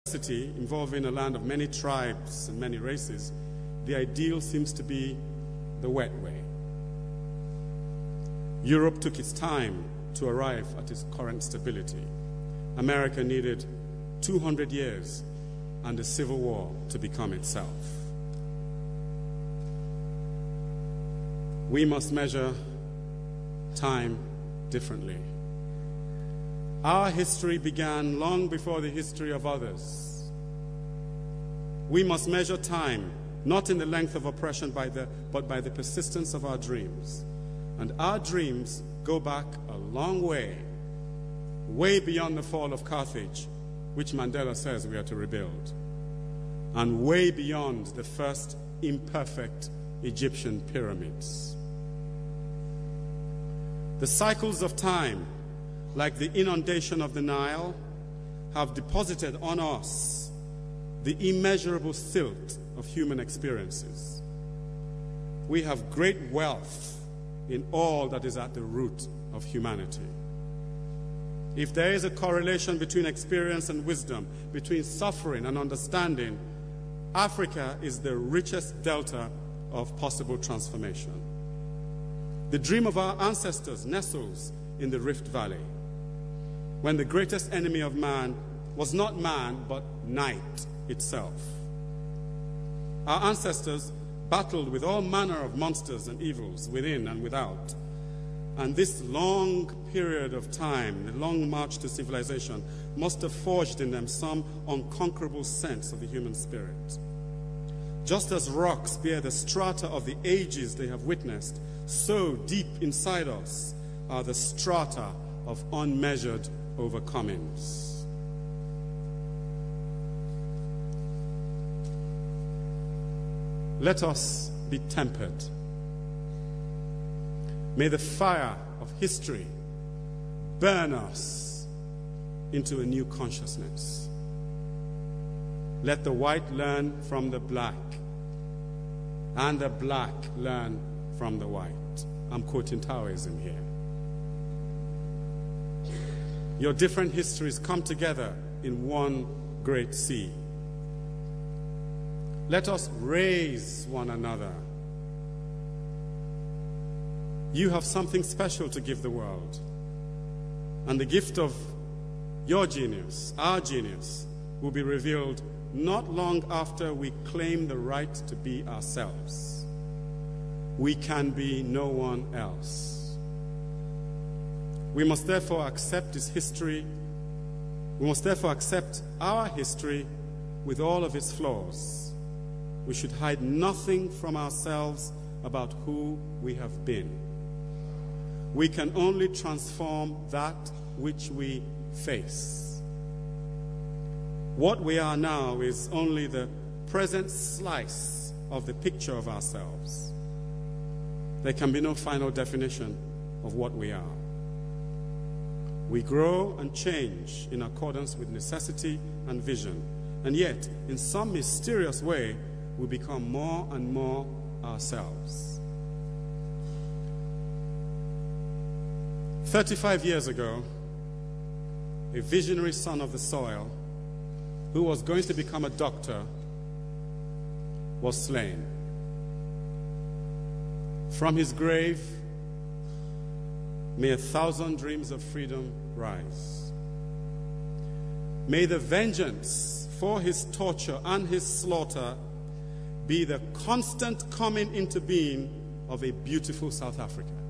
City involving a land of many tribes and many races, the ideal seems to be the wet way. Europe took its time to arrive at its current stability. America needed 200 years and a civil war to become itself. We must measure time differently. Our history began long before the history of others. We must measure time not in the length of oppression but by the persistence of our dreams. And our dreams go back a long way, way beyond the fall of Carthage, which Mandela says we are to rebuild, and way beyond the first imperfect Egyptian pyramids. The cycles of time, like the inundation of the Nile, have deposited on us the immeasurable silt of human experiences. We have great wealth in all that is at the root of humanity. If there is a correlation between experience and wisdom, between suffering and understanding, Africa is the richest delta of possible transformation. The dream of our ancestors nestles in the Rift Valley, when the greatest enemy of man was not man, but night itself. Our ancestors battled with all manner of monsters and evils within and without. And this long period of time, the long march to civilization, must have forged in them some unconquerable sense of the human spirit. Just as rocks bear the strata of the ages they have witnessed, so deep inside us are the strata of unmeasured overcomings. Let us be tempered. May the fire of history burn us into a new consciousness. Let the white learn from the black, and the black learn from the white. I'm quoting Taoism here. Your different histories come together in one great sea. Let us raise one another. You have something special to give the world. And the gift of your genius, our genius, will be revealed not long after we claim the right to be ourselves. We can be no one else. We must therefore accept his history. We must therefore accept our history with all of its flaws. We should hide nothing from ourselves about who we have been. We can only transform that which we face. What we are now is only the present slice of the picture of ourselves. There can be no final definition of what we are. We grow and change in accordance with necessity and vision, and yet, in some mysterious way, we become more and more ourselves. 35 years ago, a visionary son of the soil who was going to become a doctor was slain. From his grave, may 1,000 dreams of freedom rise. May the vengeance for his torture and his slaughter be the constant coming into being of a beautiful South Africa.